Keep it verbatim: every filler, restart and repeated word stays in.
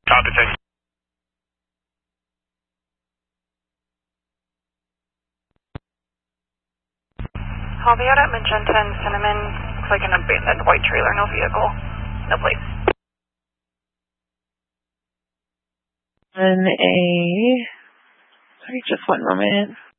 Copy, thank you. Javier at Magenta and Cinnamon. Looks like an abandoned white trailer, no vehicle. No place. And a, sorry, just one moment.